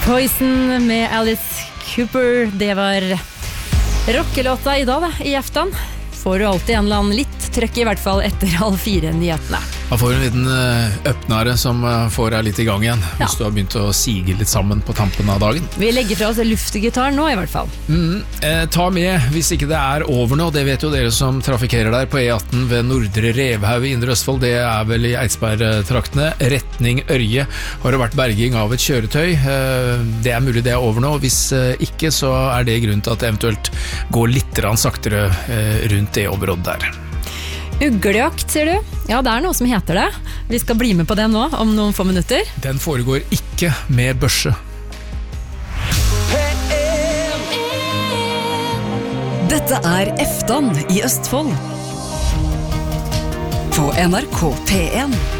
Poison med Alice Cooper. Det var rockelåta i dag da, i aften. Får du alltid en eller annen litt trøkk I hvert fall etter 3:30-nyhetene. Man får en liten øppnare som får deg litt I gang igjen, hvis du har begynt å sige litt sammen på tampen av dagen. Vi legger fra oss luftgitar nå I hvert fall. Ta med, hvis ikke det over nå, det vet jo dere som trafikerer der på E18 ved Nordre Revhaug I Indre Østfold, det vel I Eidsberg-traktene, retning Ørje, har det vært berging av et kjøretøy. Det mulig det over nå, hvis ikke så det grunn til at det eventuelt går litt saktere rundt det området der. Uglejakt, sier du? Ja, det noe som heter det. Vi skal bli med på det nå, om noen få minutter. Den foregår ikke med børse. Dette Eftan I Østfold. På NRK P1.